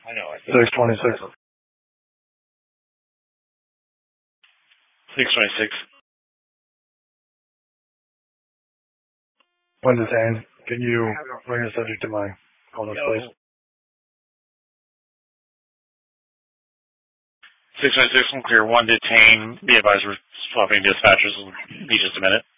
I know. 626. 626. When detained, can you bring the subject to my callers, please? 626, clear one detained. Be advised we're swapping dispatchers. Will be just a minute.